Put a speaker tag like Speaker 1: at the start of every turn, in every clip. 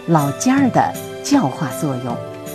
Speaker 1: 老尖儿的教化作用。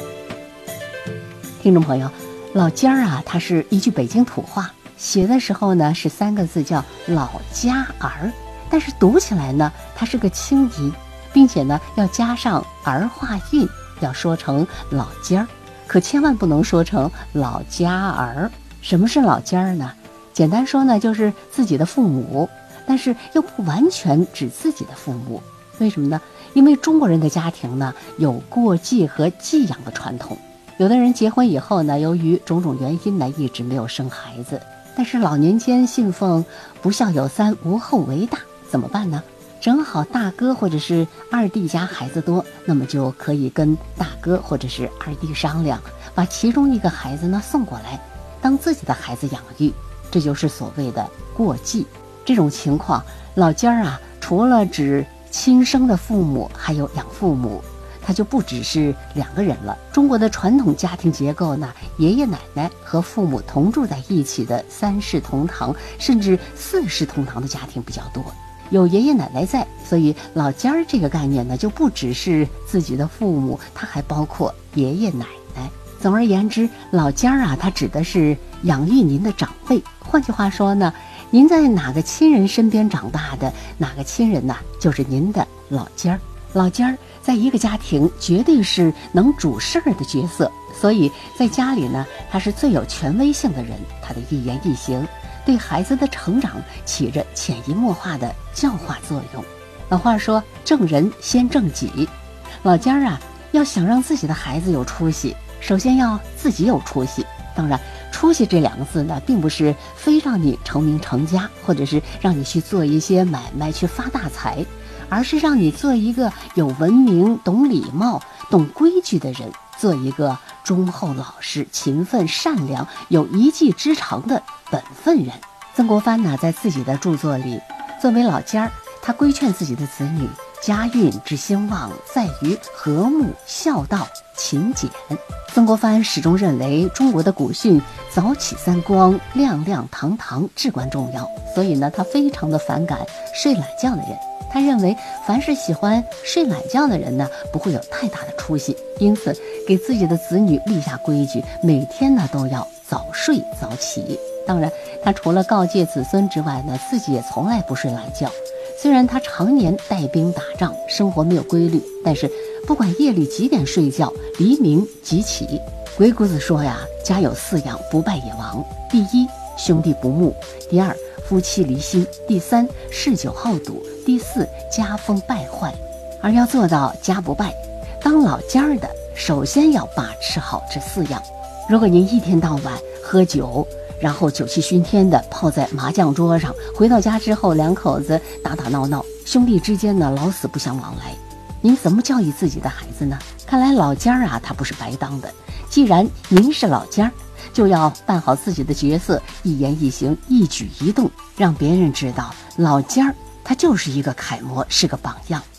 Speaker 1: 听众朋友，老尖儿啊，它是一句北京土话，写的时候呢是3个字叫老家儿，但是读起来呢它是个清音，并且呢要加上儿化韵，要说成老尖儿，可千万不能说成老家儿。什么是老尖儿呢？简单说呢就是自己的父母，但是又不完全指自己的父母。为什么呢？因为中国人的家庭呢有过继和寄养的传统，有的人结婚以后呢，由于种种原因呢一直没有生孩子，但是老年间信奉不孝有三，无后为大，怎么办呢？正好大哥或者是二弟家孩子多，那么就可以跟大哥或者是二弟商量，把其中一个孩子呢送过来当自己的孩子养育，这就是所谓的过继。这种情况，老尖儿啊，除了指亲生的父母，还有养父母，他就不只是2个人了。中国的传统家庭结构呢，爷爷奶奶和父母同住在一起的3世同堂，甚至4世同堂的家庭比较多。有爷爷奶奶在，所以老尖儿这个概念呢，就不只是自己的父母，它还包括爷爷奶奶。总而言之，老尖儿啊，它指的是养育您的长辈。换句话说呢，您在哪个亲人身边长大的，哪个亲人呢，就是您的老尖儿。老尖儿在一个家庭绝对是能主事儿的角色，所以在家里呢，他是最有权威性的人，他的一言一行对孩子的成长起着潜移默化的教化作用。老话说，正人先正己。老尖儿啊，要想让自己的孩子有出息，首先要自己有出息。当然，出息这2个字呢，并不是非让你成名成家，或者是让你去做一些买卖去发大财，而是让你做一个有文明、懂礼貌、懂规矩的人，做一个忠厚老实、勤奋善良、有一技之长的本分人。曾国藩呢，在自己的著作里，作为老尖儿，他规劝自己的子女，家运之兴旺在于和睦、孝道、勤俭。曾国藩始终认为中国的古训早起3光、亮亮堂堂至关重要，所以呢，他非常的反感睡懒觉的人。他认为凡是喜欢睡懒觉的人呢，不会有太大的出息，因此给自己的子女立下规矩，每天呢都要早睡早起。当然，他除了告诫子孙之外呢，自己也从来不睡懒觉。虽然他常年带兵打仗，生活没有规律，但是不管夜里几点睡觉，黎明即起。鬼谷子说呀，家有4样不败也亡：第1，兄弟不睦；第2，夫妻离心；第3，嗜酒好赌；第4，家风败坏。而要做到家不败，当老尖儿的首先要把持好这4样。如果您一天到晚喝酒，然后酒气熏天的泡在麻将桌上，回到家之后2口子打打闹闹，兄弟之间呢老死不相往来，您怎么教育自己的孩子呢？看来老尖儿啊，他不是白当的。既然您是老尖儿，就要办好自己的角色，一言一行、一举一动，让别人知道老尖儿他就是一个楷模，是个榜样。